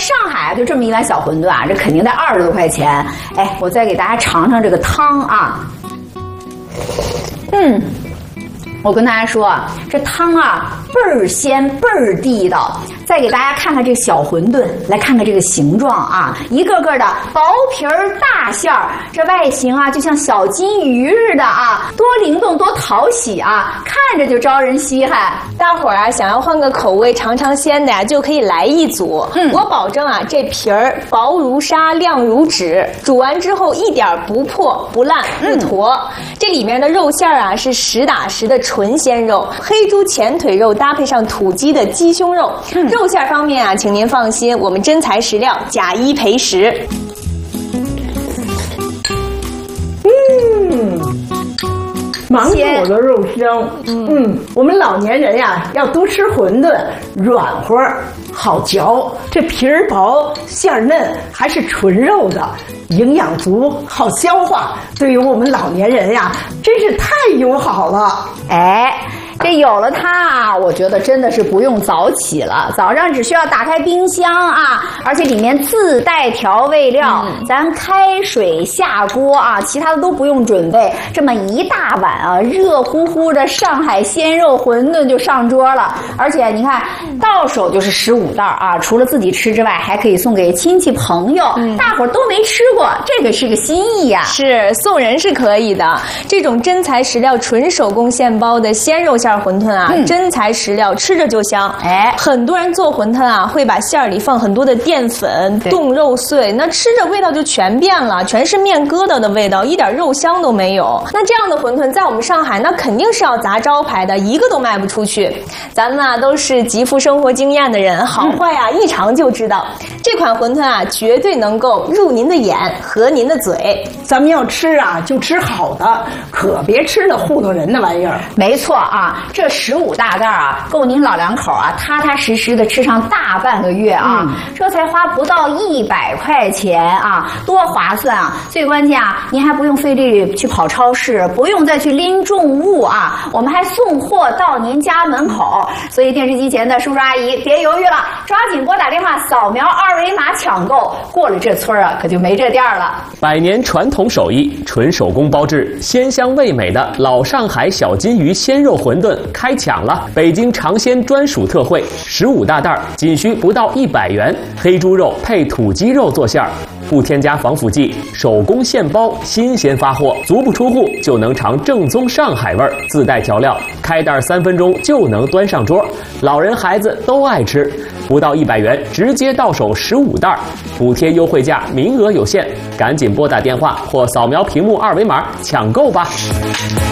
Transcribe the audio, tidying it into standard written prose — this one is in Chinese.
上海就这么一碗小馄饨啊，这肯定得20多块钱。哎，我再给大家尝尝这个汤啊。我跟大家说啊，这汤啊倍儿鲜倍儿地道。再给大家看看这小馄饨，来看看这个形状啊，一个个的薄皮儿大馅儿，这外形啊就像小金鱼似的啊，多灵动多讨喜啊，看着就招人稀罕。 大伙儿啊想要换个口味尝尝鲜的呀，就可以来一组。我保证啊，这皮儿薄如纱，亮如纸，煮完之后一点不破不烂不坨。这里面的肉馅儿啊是实打实的纯鲜肉，黑猪前腿肉搭配上土鸡的鸡胸肉。肉馅方面啊，请您放心，我们真材实料，假一赔10。 满口的肉香。我们老年人呀，要多吃馄饨，软和好嚼，这皮儿薄馅儿嫩，还是纯肉的，营养足，好消化。对于我们老年人呀，真是太友好了。 哎，这有了它啊，我觉得真的是不用早起了，早上只需要打开冰箱啊，而且里面自带调味料，咱开水下锅啊，其他的都不用准备，这么一大碗啊，热乎乎的上海鲜肉馄饨就上桌了。而且你看，到手就是15袋啊，除了自己吃之外，还可以送给亲戚朋友，大伙儿都没吃过，这个是个心意呀。 是送人是可以的，这种真材实料、纯手工现包的鲜肉馅馄饨啊，真材实料，吃着就香。哎，很多人做馄饨啊，会把馅儿里放很多的淀粉、冻肉碎，那吃着味道就全变了，全是面疙瘩的味道，一点肉香都没有。那这样的馄饨在我们上海，那肯定是要砸招牌的，一个都卖不出去。咱们啊都是极富生活经验的人，好坏啊一尝就知道。这款馄饨啊，绝对能够入您的眼，合您的嘴。 咱们要吃啊，就吃好的，可别吃那糊弄人的玩意儿。 没错啊，这15大袋啊，够您老两口啊踏踏实实的吃上大半个月啊，这才花不到100块钱啊，多划算啊！最关键啊，您还不用费力去跑超市，不用再去拎重物啊，我们还送货到您家门口。所以电视机前的叔叔阿姨别犹豫了，抓紧拨打电话扫描2维码抢购，过了这村啊可就没这店了。 100年传统手艺，纯手工包制，鲜香味美的老上海小金鱼鲜肉馄饨开抢了！北京尝鲜专属特惠，15大袋，仅需不到100元，黑猪肉配土鸡肉做馅儿，不添加防腐剂，手工现包，新鲜发货，足不出户就能尝正宗上海味儿，自带调料，开袋3分钟就能端上桌，老人孩子都爱吃。不到100元，直接到手15袋，补贴优惠价，名额有限，赶紧拨打电话或扫描屏幕2维码抢购吧。